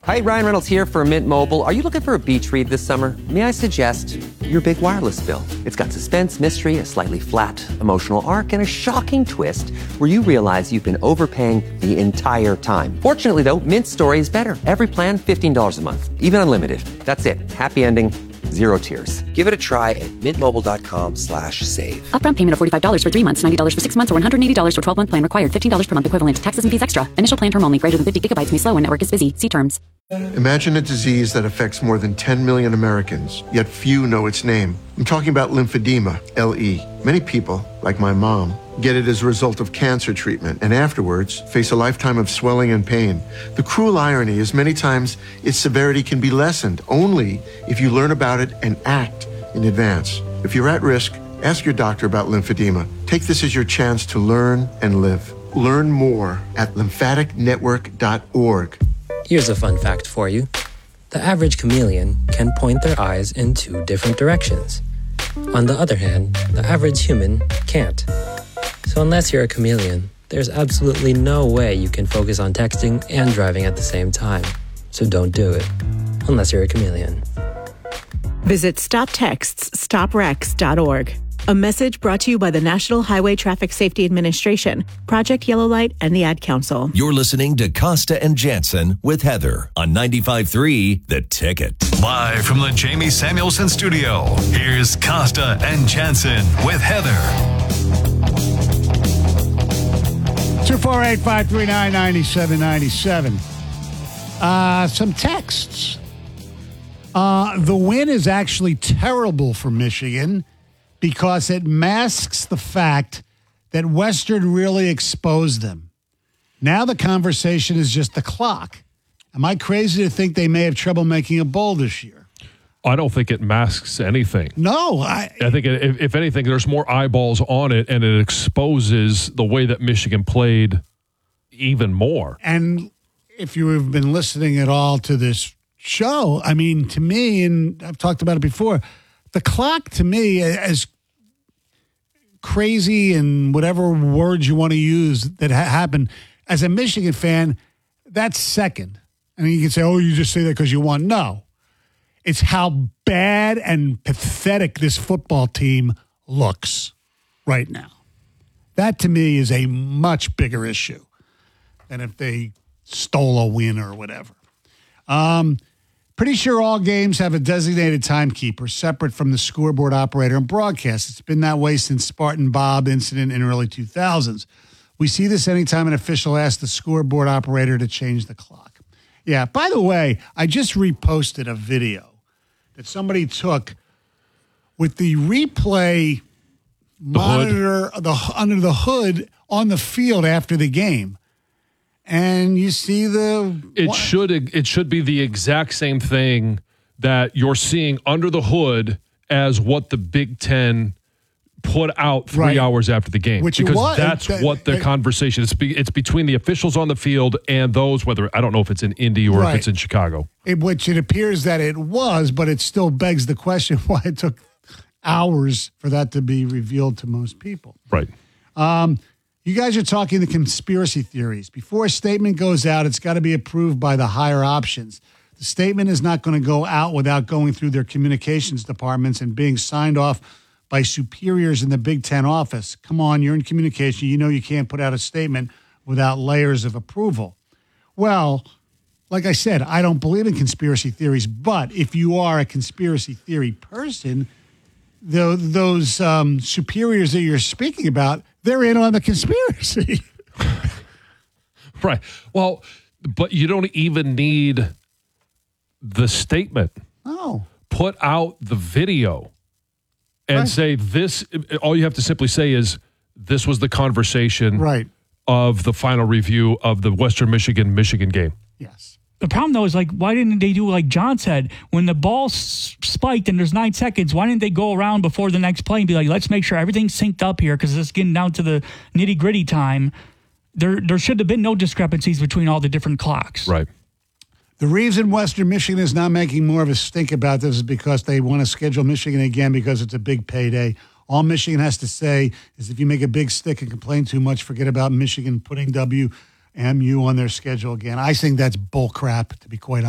Hi, Ryan Reynolds here for Mint Mobile. Are you looking for a beach read this summer? May I suggest your big wireless bill? It's got suspense, mystery, a slightly flat emotional arc, and a shocking twist where you realize you've been overpaying the entire time. Fortunately, though, Mint's story is better. Every plan, $15 a month, even unlimited. That's it. Happy ending. Zero tears. Give it a try at mintmobile.com/save. Upfront payment of $45 for 3 months, $90 for 6 months, or $180 for 12-month plan required. $15 per month equivalent. Taxes and fees extra. Initial plan term only. Greater than 50 gigabytes may slow and network is busy. See terms. Imagine a disease that affects more than 10 million Americans, yet few know its name. I'm talking about lymphedema, LE. Many people, like my mom, get it as a result of cancer treatment and afterwards face a lifetime of swelling and pain. The cruel irony is many times its severity can be lessened only if you learn about it and act in advance. If you're at risk, ask your doctor about lymphedema. Take this as your chance to learn and live. Learn more at lymphaticnetwork.org. Here's a fun fact for you. The average chameleon can point their eyes in 2 different directions. On the other hand, the average human can't. So unless you're a chameleon, there's absolutely no way you can focus on texting and driving at the same time. So don't do it, unless you're a chameleon. Visit StopTextsStopWrecks.org. A message brought to you by the National Highway Traffic Safety Administration, Project Yellow Light, and the Ad Council. You're listening to Costa and Jansen with Heather on 95.3 The Ticket. Live from the Jamie Samuelson Studio, here's Costa and Jansen with Heather. 248-539-9797. Some texts. The win is actually terrible for Michigan because it masks the fact that Western really exposed them. Now the conversation is just the clock. Am I crazy to think they may have trouble making a bowl this year? I don't think it masks anything. No. I think, if anything, there's more eyeballs on it, and it exposes the way that Michigan played even more. And if you have been listening at all to this show, I mean, to me, and I've talked about it before, the clock to me, as crazy and whatever words you want to use that happened, as a Michigan fan, that's second. I mean, you can say, oh, you just say that because you won. No. It's how bad and pathetic this football team looks right now. That, to me, is a much bigger issue than if they stole a win or whatever. Pretty sure all games have a designated timekeeper separate from the scoreboard operator and broadcast. It's been that way since Spartan Bob incident in early 2000s. We see this anytime an official asks the scoreboard operator to change the clock. Yeah, by the way, I just reposted a video that somebody took with the replay monitor under the hood on the field after the game. And you see it should be the exact same thing that you're seeing under the hood as what the Big Ten put out 3 hours after the game. That's what the conversation is. It's between the officials on the field and those, whether I don't know if it's in Indy or if it's in Chicago. Which it appears that it was, but it still begs the question why it took hours for that to be revealed to most people. Right. You guys are talking the conspiracy theories. Before a statement goes out, it's got to be approved by the higher options. The statement is not going to go out without going through their communications departments and being signed off by superiors in the Big Ten office. Come on, you're in communication. You know you can't put out a statement without layers of approval. Well, like I said, I don't believe in conspiracy theories, but if you are a conspiracy theory person, those superiors that you're speaking about, they're in on the conspiracy. Right. Well, but you don't even need the statement. Oh. Put out the video and say this. All you have to simply say is this was the conversation of the final review of the Western Michigan game. Yes. The problem, though, is, like, why didn't they do like John said? When the ball spiked and there's 9 seconds, why didn't they go around before the next play and be like, let's make sure everything's synced up here because it's getting down to the nitty-gritty time. There should have been no discrepancies between all the different clocks. Right. The reason Western Michigan is not making more of a stink about this is because they want to schedule Michigan again because it's a big payday. All Michigan has to say is if you make a big stick and complain too much, forget about Michigan putting WMU on their schedule again. I think that's bull crap, to be quite honest.